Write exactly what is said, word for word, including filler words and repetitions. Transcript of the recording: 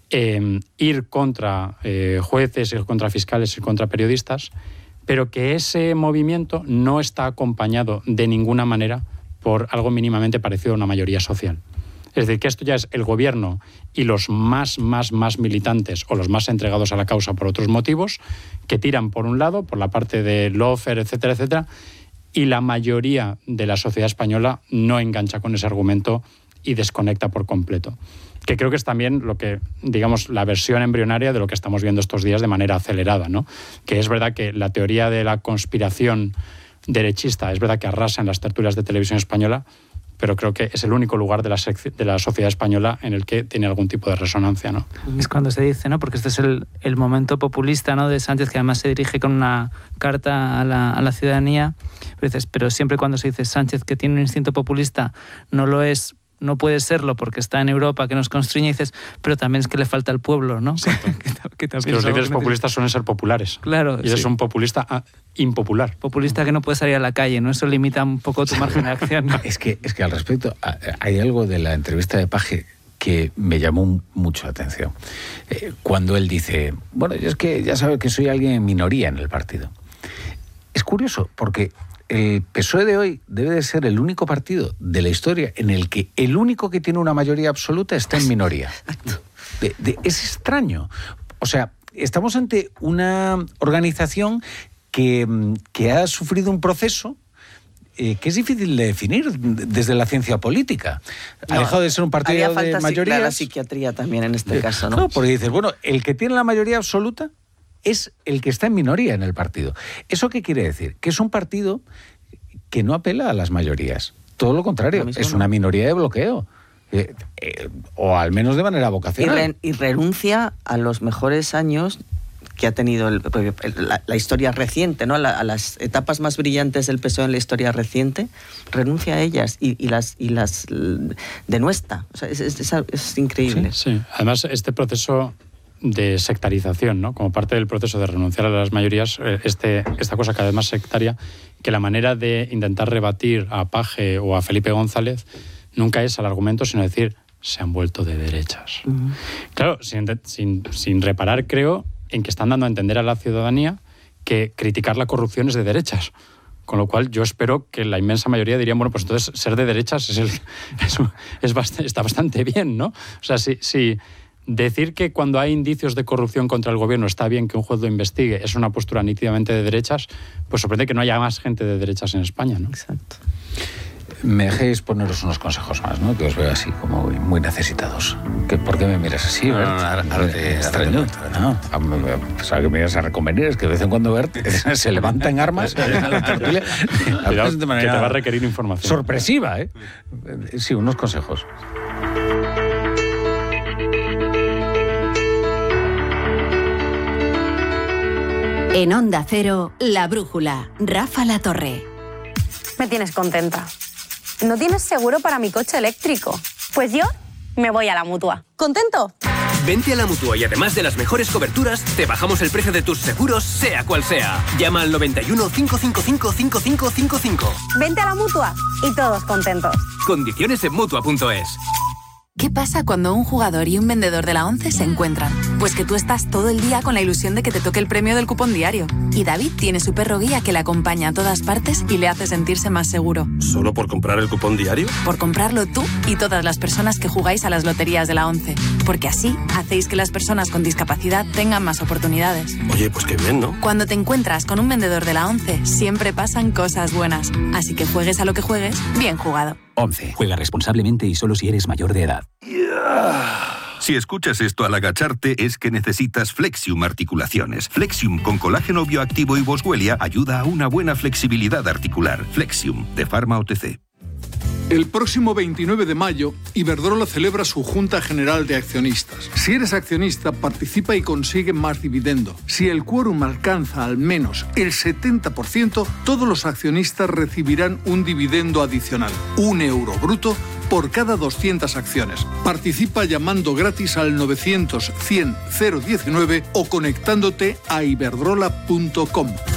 eh, ir contra eh, jueces, ir contra fiscales, ir contra periodistas, pero que ese movimiento no está acompañado de ninguna manera por algo mínimamente parecido a una mayoría social. Es decir, que esto ya es el gobierno y los más, más, más militantes o los más entregados a la causa por otros motivos, que tiran por un lado, por la parte de lawfare, etcétera, etcétera, y la mayoría de la sociedad española no engancha con ese argumento y desconecta por completo. Que creo que es también lo que, digamos, la versión embrionaria de lo que estamos viendo estos días de manera acelerada, ¿no? Que es verdad que la teoría de la conspiración derechista es verdad que arrasa en las tertulias de televisión española, pero creo que es el único lugar de la, de la sociedad española en el que tiene algún tipo de resonancia, ¿no? Es cuando se dice, ¿no? Porque este es el, el momento populista, ¿no?, de Sánchez, que además se dirige con una carta a la, a la ciudadanía. Pero dices, pero siempre cuando se dice Sánchez que tiene un instinto populista, no lo es, no puede serlo porque está en Europa, que nos constriñe, y dices, pero también es que le falta al pueblo, ¿no? Exacto. que, que es que los líderes populistas suelen ser populares. Claro. Y eres sí. un populista ah, impopular. Populista que no puede salir a la calle, ¿no? Eso limita un poco tu margen de acción, ¿no? Es que, es que al respecto, hay algo de la entrevista de Paje que me llamó mucho la atención. Eh, cuando él dice, bueno, yo es que ya sabes que soy alguien en minoría en el partido. Es curioso, porque el P S O E de hoy debe de ser el único partido de la historia en el que el único que tiene una mayoría absoluta está en minoría. De, de, es extraño. O sea, estamos ante una organización que, que ha sufrido un proceso eh, que es difícil de definir desde la ciencia política. Ha no, dejado de ser un partido de mayoría. La psiquiatría también en este caso, ¿no? No, porque dices, bueno, el que tiene la mayoría absoluta es el que está en minoría en el partido. ¿Eso qué quiere decir? Que es un partido que no apela a las mayorías. Todo lo contrario, es una minoría de bloqueo. Eh, eh, o al menos de manera vocacional. Y, re, y renuncia a los mejores años que ha tenido el, el, la, la historia reciente, ¿no? A, la, a las etapas más brillantes del P S O E en la historia reciente, renuncia a ellas y, y las y las denuestra. O sea, es, es, es, es increíble. Sí, sí. Además, este proceso de sectarización, ¿no? Como parte del proceso de renunciar a las mayorías, este, esta cosa cada vez más sectaria, que la manera de intentar rebatir a Paje o a Felipe González nunca es al argumento, sino decir, se han vuelto de derechas. Uh-huh. Claro, sin, sin, sin reparar, creo, en que están dando a entender a la ciudadanía que criticar la corrupción es de derechas. Con lo cual, yo espero que la inmensa mayoría dirían, bueno, pues entonces ser de derechas es el, es, es bastante, está bastante bien, ¿no? O sea, si... si decir que cuando hay indicios de corrupción contra el gobierno está bien que un juez lo investigue es una postura nítidamente de derechas, pues sorprende que no haya más gente de derechas en España, ¿no? Exacto. Me dejéis poneros unos consejos más, ¿no? Que os veo así como muy, muy necesitados. ¿Qué, ¿Por qué me miras así, Bert? No, no, ahora, ahora te extraño. No, pensaba que me ibas a reconvenir, es que de vez en cuando Bert se levanta en armas en la tertulia. Cuidado, de manera que te va a requerir información. Sorpresiva, ¿eh? Sí, unos consejos. En Onda Cero, La Brújula, Rafa La Torre. Me tienes contenta. ¿No tienes seguro para mi coche eléctrico? Pues yo me voy a la Mutua. ¿Contento? Vente a la Mutua y además de las mejores coberturas, te bajamos el precio de tus seguros, sea cual sea. Llama al noventa y uno, cinco cinco cinco, cinco cinco cinco cinco. Vente a la Mutua y todos contentos. Condiciones en Mutua punto es. ¿Qué pasa cuando un jugador y un vendedor de la ONCE se encuentran? Pues que tú estás todo el día con la ilusión de que te toque el premio del cupón diario. Y David tiene su perro guía que le acompaña a todas partes y le hace sentirse más seguro. ¿Solo por comprar el cupón diario? Por comprarlo tú y todas las personas que jugáis a las loterías de la ONCE. Porque así hacéis que las personas con discapacidad tengan más oportunidades. Oye, pues qué bien, ¿no? Cuando te encuentras con un vendedor de la ONCE, siempre pasan cosas buenas. Así que juegues a lo que juegues, bien jugado. ONCE. Juega responsablemente y solo si eres mayor de edad. Si escuchas esto al agacharte es que necesitas Flexium Articulaciones. Flexium con colágeno bioactivo y boswellia ayuda a una buena flexibilidad articular. Flexium, de Pharma O T C. El próximo veintinueve de mayo, Iberdrola celebra su Junta General de Accionistas. Si eres accionista, participa y consigue más dividendo. Si el quórum alcanza al menos el setenta por ciento, todos los accionistas recibirán un dividendo adicional, un euro bruto, por cada doscientas acciones. Participa llamando gratis al novecientos, cien, cero diecinueve o conectándote a iberdrola punto com.